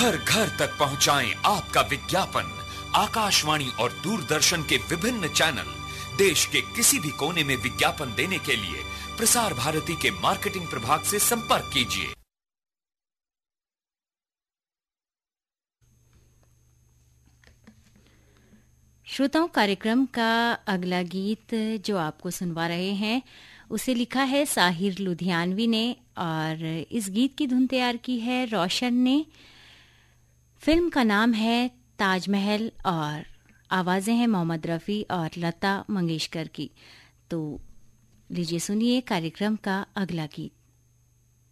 घर घर तक पहुंचाएं आपका विज्ञापन। आकाशवाणी और दूरदर्शन के विभिन्न चैनल देश के किसी भी कोने में विज्ञापन देने के लिए प्रसार भारती के मार्केटिंग प्रभाग से संपर्क कीजिए। श्रोताओं, कार्यक्रम का अगला गीत जो आपको सुनवा रहे हैं उसे लिखा है साहिर लुधियानवी ने और इस गीत की धुन तैयार की है रोशन ने। फिल्म का नाम है ताजमहल और आवाजें हैं मोहम्मद रफ़ी और लता मंगेशकर की। तो लीजिए सुनिए कार्यक्रम का अगला गीत।